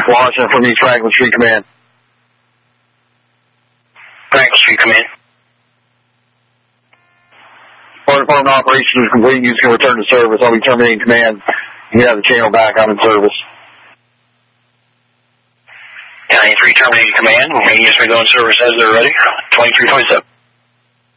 Washington from East Franklin Street Command. Franklin Street Command. Fire department operations is complete. You can return to service. I'll be terminating command. You have the channel back. I'm in service. 93 terminating command. We're going to use me to go in service as they're ready. 2327.